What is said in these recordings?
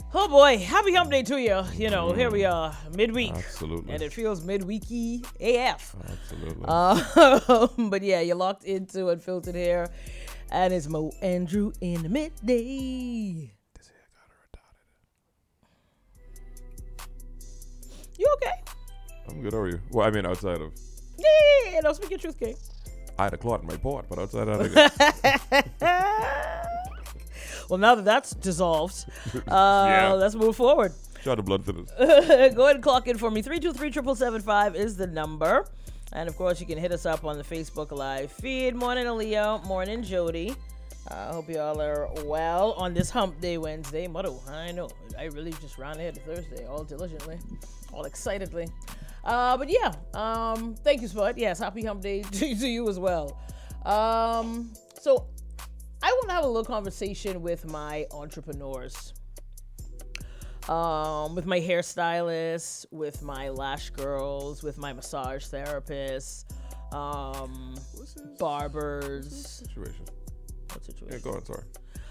Oh boy, happy hump day to you. You know, here we are, midweek. Absolutely. And it feels midweeky AF. Absolutely. But yeah, you're locked into Unfiltered here. And it's Mo Andrew in the midday. This hair got her You okay? I'm good, how are you? Well, I mean, outside of... Yeah, no, speak your truth, King. I had a clot in my port, but outside of that, Well, now that that's dissolved, Yeah. let's move forward. shout out blood thinners. Go ahead and clock in for me. 323-775 is the number. And of course, you can hit us up on the Facebook Live feed. Morning, Aaliyah. Morning, Jody. I hope you all are well on this Hump Day Wednesday. Motto, I know. I really just ran ahead to Thursday all diligently, all excitedly. But yeah, thank you, Spud. Yes, happy Hump Day to you as well. So I want to have a little conversation with my entrepreneurs. With my hairstylist, with my lash girls, with my massage therapists, barbers. Situation. What situation? Yeah, go on, sorry.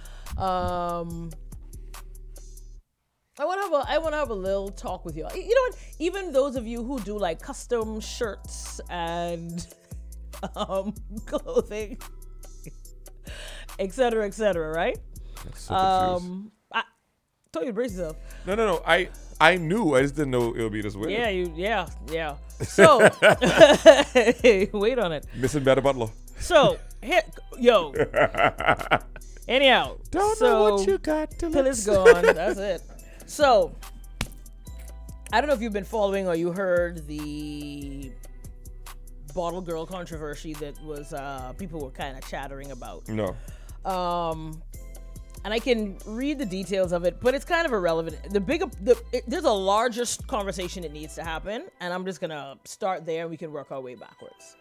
I want to have a little talk with you. You know what? Even those of you who do like custom shirts and clothing, et cetera, right? That's so confused. Told you to brace yourself. No. I knew. I just didn't know it would be this way. Yeah. So, wait on it. Missing Better Butler. So, here, yo. Anyhow, Don't so, know what you got till till it's gone. That's it. So, I don't know if you've been following or you heard the bottle girl controversy that was people were kind of chattering about. No. And I can read the details of it, but it's kind of irrelevant. There's a larger conversation that needs to happen, and I'm just gonna start there and we can work our way backwards.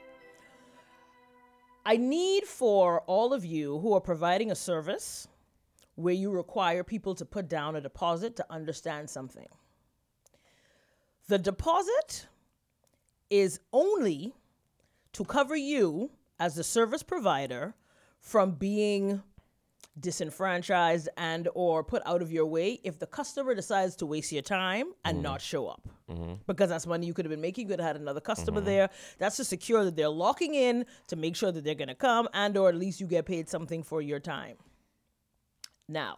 I need for all of you who are providing a service where you require people to put down a deposit to understand something. The deposit is only to cover you as the service provider from being disenfranchised and or put out of your way if the customer decides to waste your time and not show up. Because that's money you could have been making. You could have had another customer there. That's to secure that they're locking in to make sure that they're going to come and or at least you get paid something for your time. Now,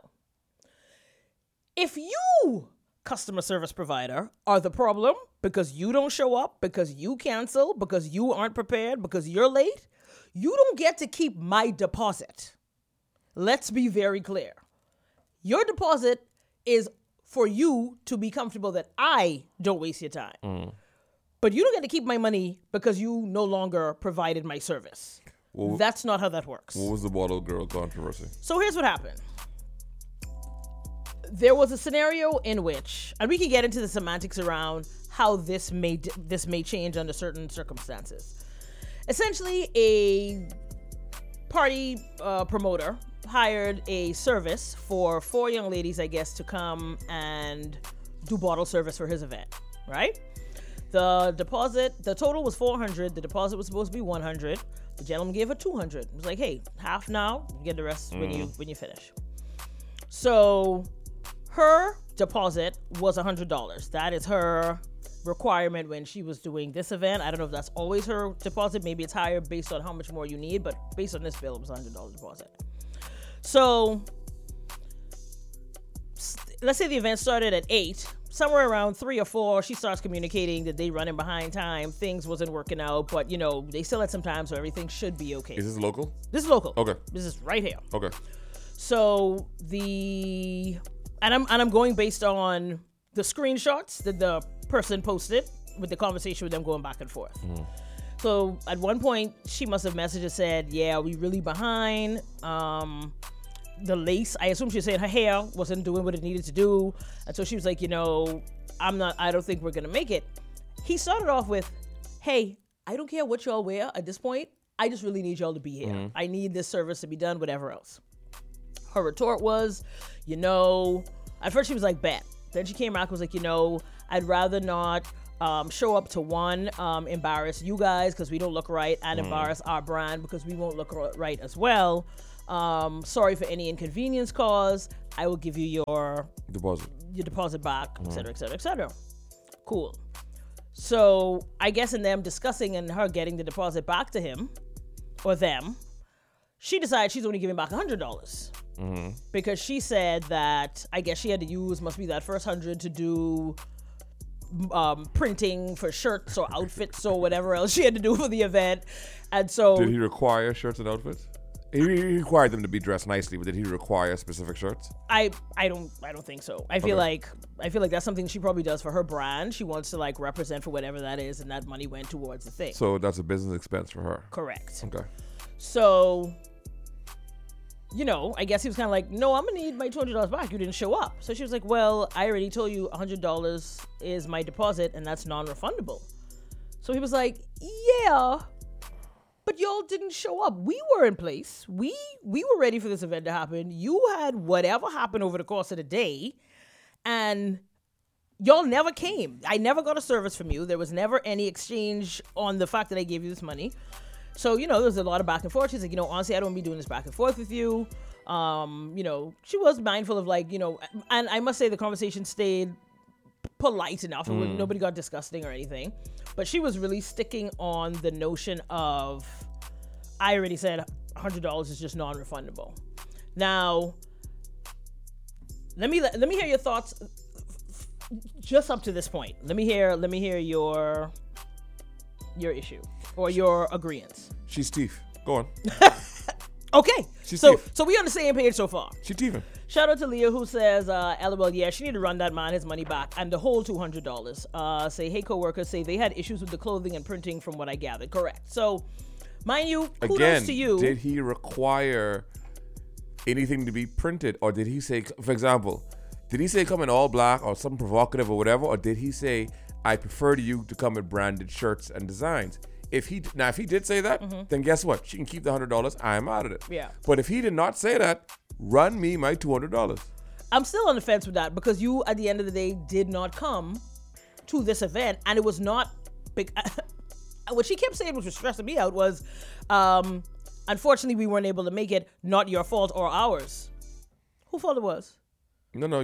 if you, customer service provider, are the problem because you don't show up, because you cancel, because you aren't prepared, because you're late, you don't get to keep my deposit. Let's be very clear. Your deposit is for you to be comfortable that I don't waste your time. But you don't get to keep my money because you no longer provided my service. That's not how that works. What was the bottle girl controversy? So here's what happened. There was a scenario in which, and we can get into the semantics around how this may change under certain circumstances. Essentially, a party promoter hired a service for 4 young ladies, I guess, to come and do bottle service for his event, right? The total was $400. The deposit was supposed to be $100. The gentleman gave her $200. It was like, hey, half now, you get the rest when you finish. So her deposit was $100. That is her requirement when she was doing this event. I don't know if that's always her deposit. Maybe it's higher based on how much more you need, but based on this bill, it was $100 deposit. So let's say the event started at 8. Somewhere around 3 or 4, she starts communicating that they running behind time. Things wasn't working out, but you know, they still had some time, so everything should be okay. Is this local? This is local. Okay. This is right here. Okay. So I'm going based on the screenshots that the person posted with the conversation with them going back and forth. So at one point, she must have messaged and said, yeah, we really behind. The lace, I assume she was saying her hair wasn't doing what it needed to do. And so she was like, you know, I don't think we're going to make it. He started off with, hey, I don't care what y'all wear at this point. I just really need y'all to be here. I need this service to be done, whatever else. Her retort was, you know, at first she was like, bet. Then she came back and was like, you know, I'd rather not show up to one, embarrass you guys because we don't look right, and embarrass our brand because we won't look right as well. Sorry for any inconvenience caused. I will give you your Deposit. your deposit back, et cetera, et cetera, et cetera. Cool. So I guess in them discussing and her getting the deposit back to him or them, she decided she's only giving back $100 because she said that I guess she had to use must be that first 100 to do printing for shirts or outfits or whatever else she had to do for the event, and so Did he require shirts and outfits? He required them to be dressed nicely, but did he require specific shirts? I don't think so. I feel like that's something she probably does for her brand. She wants to like represent for whatever that is, and that money went towards the thing. So that's a business expense for her. Correct. Okay. So, I guess he was kind of like, no, I'm gonna need my $200 back. You didn't show up. So she was like, well, I already told you $100 is my deposit, and that's non-refundable. So he was like, yeah, but y'all didn't show up. We were in place. We were ready for this event to happen. You had whatever happened over the course of the day, and y'all never came. I never got a service from you. There was never any exchange on the fact that I gave you this money. So, there was a lot of back and forth. She's like, honestly, I don't want to be doing this back and forth with you. She was mindful of like, and I must say the conversation stayed polite enough. Nobody got disgusting or anything. But she was really sticking on the notion of, I already said $100 is just non-refundable. Now, let me hear your thoughts just up to this point. Let me hear your issue or your agreement. She's teeth. Go on. Okay. So we on the same page so far. She's teething. Shout out to Leah who says, LOL, yeah, she need to run that man his money back and the whole $200. Say, hey, coworkers, say they had issues with the clothing and printing from what I gathered. Correct. So, mind you, kudos to you. Did he require anything to be printed? Or did he say, for example, did he say come in all black or something provocative or whatever? Or did he say, I prefer to you to come with branded shirts and designs? If he did say that, then guess what? She can keep the $100. I'm out of it. Yeah. But if he did not say that, run me my $200. I'm still on the fence with that because you, at the end of the day, did not come to this event, and it was not big. What she kept saying, which was stressing me out, was, unfortunately, we weren't able to make it. Not your fault or ours. Whose fault it was? No.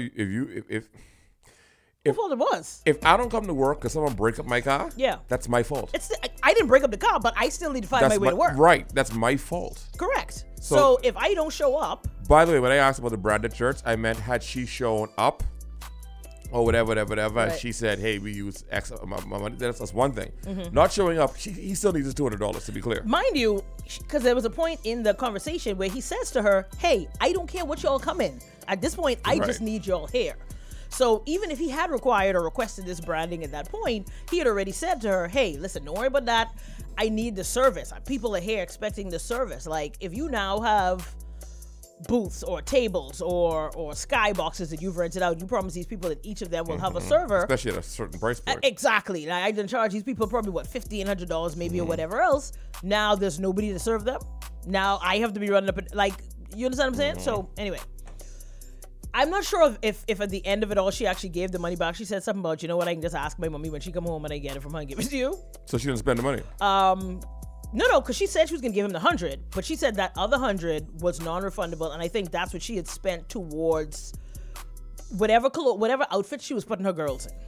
Whose fault it was? If I don't come to work because someone break up my car, yeah, that's my fault. I didn't break up the car, but I still need to find my way to work. Right, that's my fault. Correct. So if I don't show up. By the way, when I asked about the branded shirts, I meant had she shown up or whatever, right. And she said, hey, we use X amount of money. That's one thing. Not showing up, he still needs his $200, to be clear. Mind you, because there was a point in the conversation where he says to her, hey, I don't care what y'all come in. At this point, I just need y'all here. So even if he had required or requested this branding at that point, he had already said to her, hey, listen, don't worry about that. I need the service. People are here expecting the service. Like, if you now have booths or tables or skyboxes that you've rented out, you promise these people that each of them will have a server. Especially at a certain price point. Exactly. Now, I didn't charge these people probably, $1,500 maybe or whatever else. Now there's nobody to serve them. Now I have to be running up, you understand what I'm saying? So anyway. I'm not sure if at the end of it all she actually gave the money back. She said something about, I can just ask my mommy when she come home and I get it from her and give it to you. So she didn't spend the money? No, because she said she was going to give him the 100, but she said that other 100 was non-refundable, and I think that's what she had spent towards whatever outfit she was putting her girls in.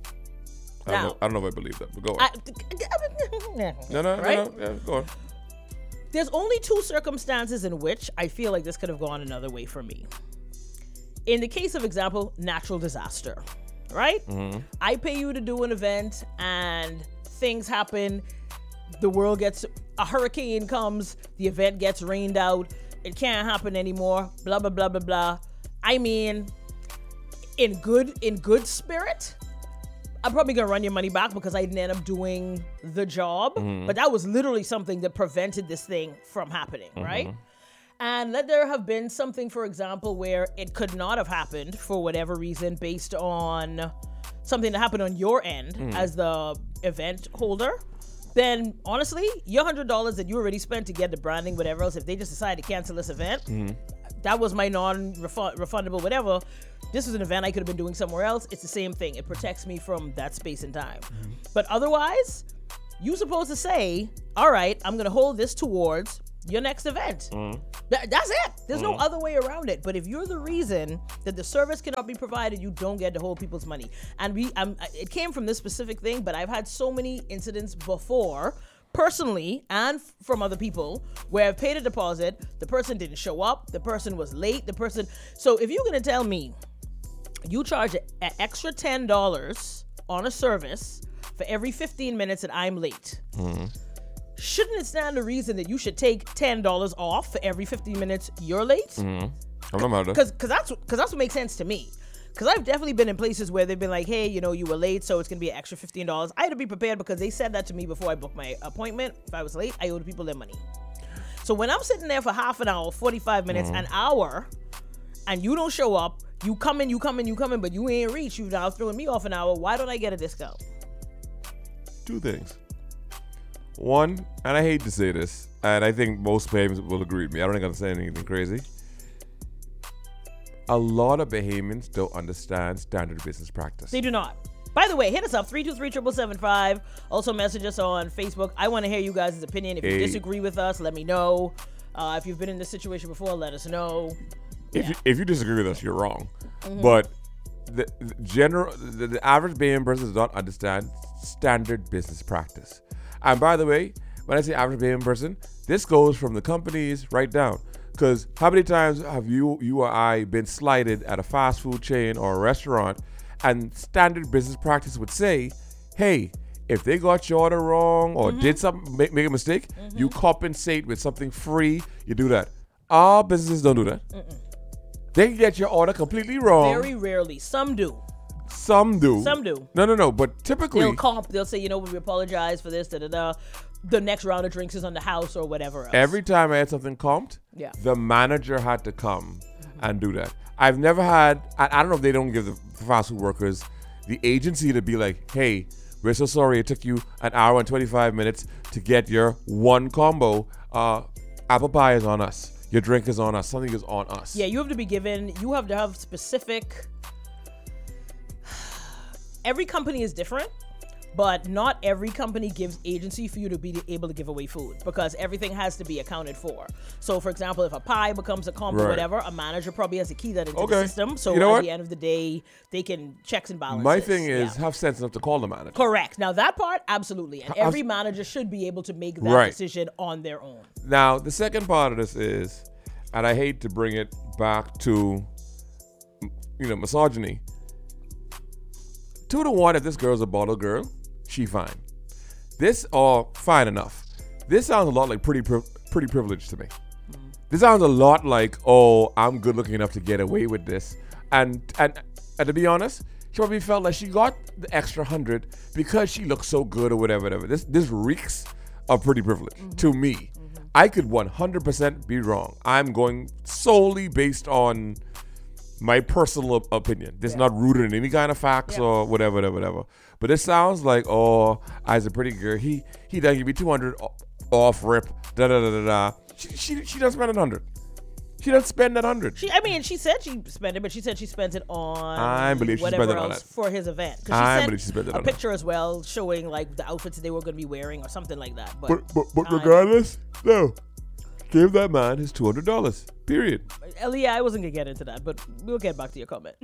I don't know if I believe that, but go on. No, yeah, go on. There's only two circumstances in which I feel like this could have gone another way for me. In the case of example, natural disaster, right? I pay you to do an event and things happen. A hurricane comes, the event gets rained out. It can't happen anymore, blah, blah, blah, blah, blah. I mean, in good spirit, I'm probably going to run your money back because I didn't end up doing the job. But that was literally something that prevented this thing from happening, right? And let there have been something, for example, where it could not have happened for whatever reason based on something that happened on your end as the event holder, then honestly, your $100 that you already spent to get the branding, whatever else, if they just decide to cancel this event, that was my non-refundable whatever. This was an event I could have been doing somewhere else. It's the same thing. It protects me from that space and time. But otherwise, you're supposed to say, all right, I'm going to hold this towards your next event. That's it. There's no other way around it. But if you're the reason that the service cannot be provided, you don't get to hold people's money. And it came from this specific thing, but I've had so many incidents before, personally and from other people, where I've paid a deposit, the person didn't show up, the person was late, so if you're gonna tell me you charge an extra $10 on a service for every 15 minutes that I'm late, shouldn't it stand to reason that you should take $10 off for every 15 minutes you're late? Because that's what makes sense to me. Because I've definitely been in places where they've been like, hey, you were late, so it's going to be an extra $15. I had to be prepared because they said that to me before I booked my appointment. If I was late, I owed people their money. So when I'm sitting there for half an hour, 45 minutes, an hour, and you don't show up, you come in, but you ain't reached, you've now throwing me off an hour, why don't I get a discount? Two things. One, and I hate to say this, and I think most payments will agree with me. I don't think I'm saying anything crazy. A lot of Bahamians don't understand standard business practice. They do not. By the way, hit us up, 323-7775. Also message us on Facebook. I want to hear you guys' opinion. If you disagree with us, let me know. If you've been in this situation before, let us know. If you disagree with us, you're wrong. But the average Bahamian person does not understand standard business practice. And by the way, when I say average Bahamian person, this goes from the companies right down. Because how many times have you or I been slighted at a fast food chain or a restaurant, and standard business practice would say, hey, if they got your order wrong or did something, make a mistake, you compensate with something free, you do that. Our businesses don't do that. They get your order completely wrong. Very rarely. Some do. Some do. No. But typically, they'll say, we apologize for this, the next round of drinks is on the house or whatever else. Every time I had something comped, the manager had to come and do that. I've never had, I don't know if they don't give the fast food workers the agency to be like, hey, we're so sorry it took you an hour and 25 minutes to get your one combo. Apple pie is on us. Your drink is on us. Something is on us. Yeah, you have to have specific. Every company is different, but not every company gives agency for you to be able to give away food, because everything has to be accounted for. So, for example, if a pie becomes a combo or whatever, a manager probably has to key that into the system. So at the end of the day, they can checks and balances. My thing is have sense enough to call the manager. Correct. Now, that part, absolutely. And every manager should be able to make that decision on their own. Now, the second part of this is, and I hate to bring it back to, misogyny. 2 to 1, if this girl's a bottle girl, she fine. This, fine enough. This sounds a lot like pretty privileged to me. This sounds a lot like, I'm good looking enough to get away with this. And to be honest, she probably felt like she got the extra 100 because she looks so good or whatever. This reeks of pretty privilege to me. I could 100% be wrong. I'm going solely based on my personal opinion. This is not rooted in any kind of facts or whatever. But it sounds like, as a pretty girl, he done give me 200 off rip. She doesn't spend 100. She doesn't spend that 100. She said she spent it, but she said she spent it on I believe she spent it on that for his event. I believe she spent it on a picture as well, showing like the outfits they were going to be wearing or something like that. But regardless, no. Give that man his $200. Period. I wasn't gonna get into that, but we'll get back to your comment.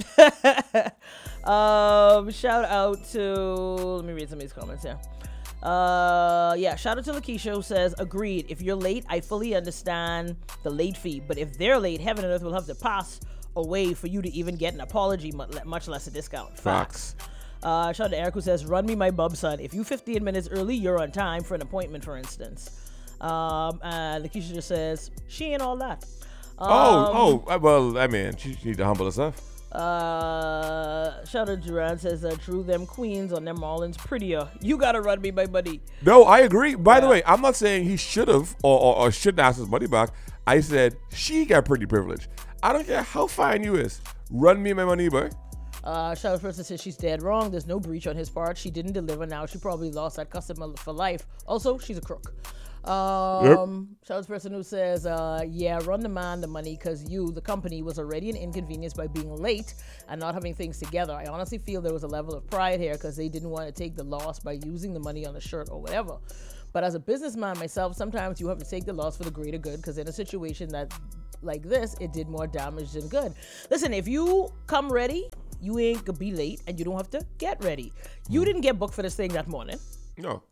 Shout out to, let me read some of these comments here. Shout out to Lakeisha, who says, agreed, if you're late, I fully understand the late fee, but if they're late, heaven and earth will have to pass away for you to even get an apology, much less a discount. Facts. Shout out to Eric, who says, run me my bub, son. If you 15 minutes early, you're on time for an appointment, for instance. Lakeisha just says, she ain't all that. Well, I mean, she need to humble herself. Shout out to Duran, says, Drew, them queens on them Marlins prettier. You gotta run me, my buddy. No, I agree. By the way, I'm not saying he should have or shouldn't ask his money back. I said she got pretty privilege. I don't care how fine you is. Run me my money back. Shout out person says she's dead wrong. There's no breach on his part. She didn't deliver. Now she probably lost that customer for life. Also, she's a crook. Shout out to person who says, run the man the money because you, the company, was already an inconvenience by being late and not having things together. I honestly feel there was a level of pride here because they didn't want to take the loss by using the money on the shirt or whatever. But as a businessman myself, sometimes you have to take the loss for the greater good, because in a situation that like this, it did more damage than good. Listen, if you come ready, you ain't gonna be late, and you don't have to get ready. You didn't get booked for this thing that morning. No.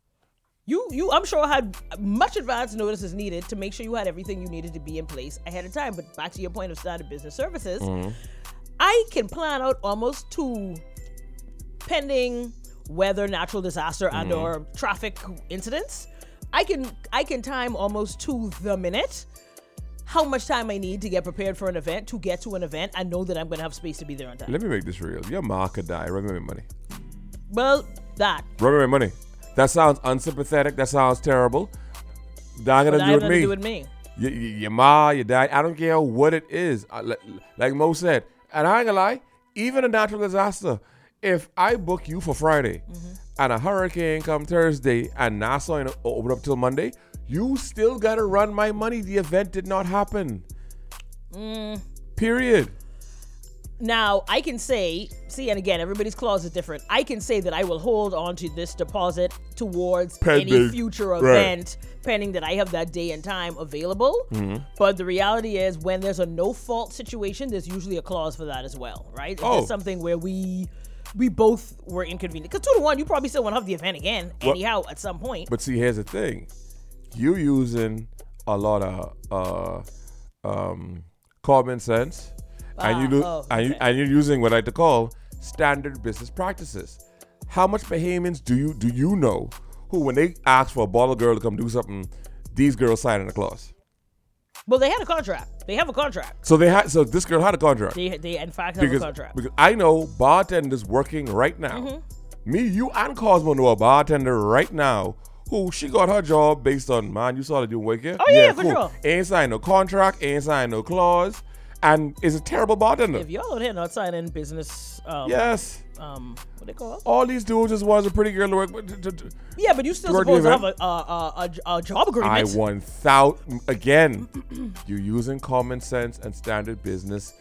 You I'm sure had much advance notice is needed to make sure you had everything you needed to be in place ahead of time. But back to your point of standard business services, I can plan out almost to, pending weather, natural disaster, and or traffic incidents. I can time almost to the minute how much time I need to get prepared for an event, to get to an event, and know that I'm going to have space to be there on time. Let me make this real. Your ma could die. Run me my money. Well, that. Run me my money. That sounds unsympathetic. That sounds terrible. That ain't gonna do with me. Your ma, your dad, I don't care what it is. Like Mo said, and I ain't gonna lie, even a natural disaster, if I book you for Friday and a hurricane come Thursday and Nassau ain't open up till Monday, you still gotta run my money. The event did not happen. Period. Now, I can say, and again, everybody's clause is different. I can say that I will hold on to this deposit towards any future event, pending that I have that day and time available. But the reality is, when there's a no-fault situation, there's usually a clause for that as well, right? It's something where we both were inconvenient. Because 2 to 1, you probably still want to have the event again, anyhow, at some point. But see, here's the thing. You using a lot of common sense. And you're using what I like to call standard business practices. How much Bahamians do you know who, when they ask for a bottle girl to come do something, these girls sign a clause? Well, they had a contract. They have a contract. So this girl had a contract. They in fact have a contract. Because I know bartenders working right now. Me, you, and Cosmo know a bartender right now who she got her job based on, man, you saw her doing work here? Oh yeah, for sure. Ain't signed no contract, ain't signed no clause. And is a terrible bartender. If y'all out here not signing business, yes. What they call? All these dudes just want a pretty girl to work with. Yeah, but you still supposed to have a job agreement. I 1,000 again. You're using common sense and standard business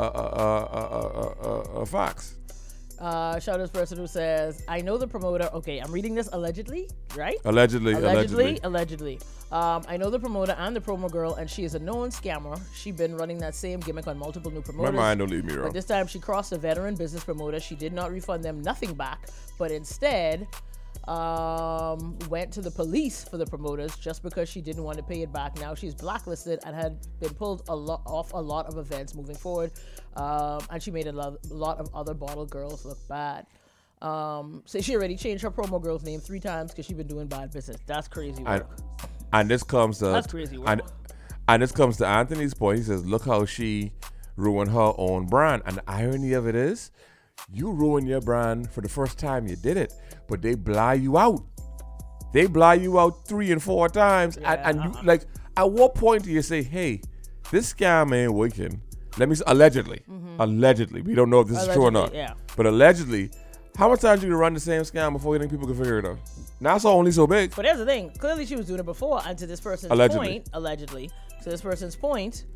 facts. Shout out this person who says, I know the promoter. Okay, I'm reading this allegedly, right? Allegedly. I know the promoter and the promo girl, and she is a known scammer. She been running that same gimmick on multiple new promoters. My mind don't leave me wrong. But this time she crossed a veteran business promoter. She did not refund them nothing back, but instead went to the police for the promoters just because she didn't want to pay it back. Now she's blacklisted and had been pulled off a lot of events moving forward. And she made a lot of other bottle girls look bad. So she already changed her promo girl's name 3 times because she's been doing bad business. That's crazy work. And this comes to that's crazy work. And this comes to Anthony's point. He says, look how she ruined her own brand. And the irony of it is, you ruin your brand for the first time you did it, but they blah you out. They blah you out 3 and 4 times. Yeah. And you, like, at what point do you say, hey, this scam ain't working? Let me allegedly. We don't know if this is true or not. Yeah. But allegedly, how much time do you run the same scam before you think people can figure it out? Now it's only so big. But here's the thing. Clearly she was doing it before, and to this person's point, allegedly, to this person's point,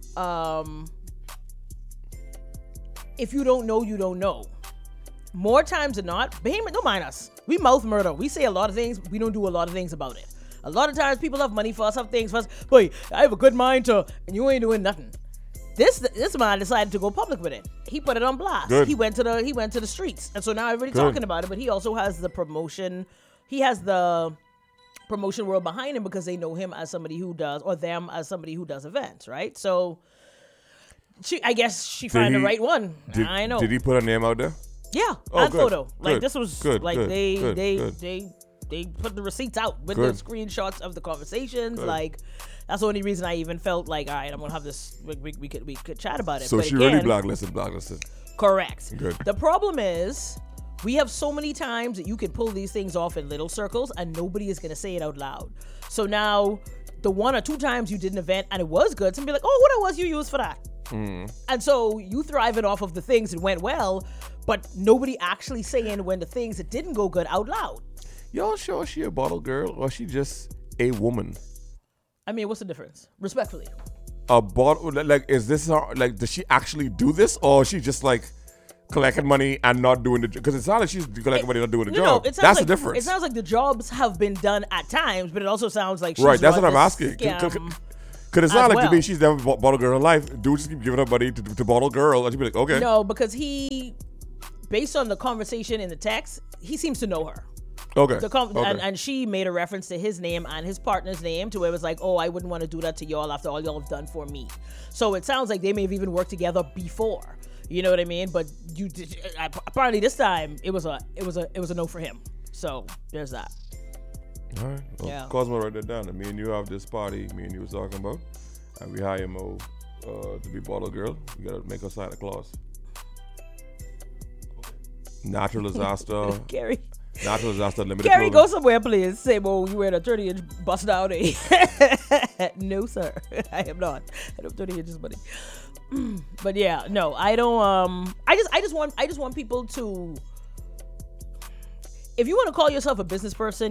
if you don't know, you don't know. More times than not, Bahamian, don't mind us. We mouth murder. We say a lot of things. We don't do a lot of things about it. A lot of times people have money for us, have things for us. Boy, I have a good mind to, and you ain't doing nothing. This man decided to go public with it. He put it on blast. Good. He went to the streets, and so now everybody's talking about it. But he also has the promotion. He has the promotion world behind him because they know him as somebody who does, or them as somebody who does events, right? So, I guess she found the right one. I know. Did he put her name out there? Yeah, and photo. Like this was they put the receipts out with the screenshots of the conversations. Like that's the only reason I even felt like, all right, I'm gonna have this. We could chat about it. So but she again, really blacklisted. Correct. Good. The problem is, we have so many times that you can pull these things off in little circles, and nobody is gonna say it out loud. So now, the 1 or 2 times you did an event and it was good, somebody be like, oh, what it was you used for that? And so you thriving off of the things that went well, but nobody actually saying when the things that didn't go good out loud. Y'all sure she a bottle girl or she just a woman? I mean, what's the difference? Respectfully. A bottle, like, is this her, like, does she actually do this or is she just like collecting money and not doing the job? Because it sounds like she's collecting money and not doing the job. It sounds That's like, the difference. It sounds like the jobs have been done at times, but it also sounds like she's Right, that's run what I'm this asking. scam Because it's not as like to well. me she's never bought a girl in her life. Dude just keep giving her money to bottle girl. And she'd be like, okay. No, because he, based on the conversation in the text, he seems to know her. Okay. Okay. And she made a reference to his name and his partner's name to where it was like, oh, I wouldn't want to do that to y'all after all y'all have done for me. So it sounds like they may have even worked together before. You know what I mean? But apparently this time it was a no for him. So there's that. All right. Well, Yeah. Cosmo, write that down. And me and you have this party me and you was talking about. And we hire Mo to be bottle girl. We got to make her sign a clause. Natural disaster. Gary. Natural disaster limited Gary, clothing. go somewhere, please. Say, well, you wear a 30-inch bust down. No, sir. I am not. I don't have 30 inches, buddy. But yeah, no, I don't. I just want people to. If you want to call yourself a business person,